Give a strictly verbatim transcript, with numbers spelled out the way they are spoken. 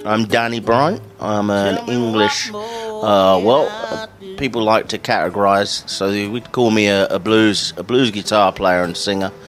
I'm Danny Bryant. I'm an English, uh, well, uh, people like to categorise, so they would call me a, a blues a blues guitar player and singer.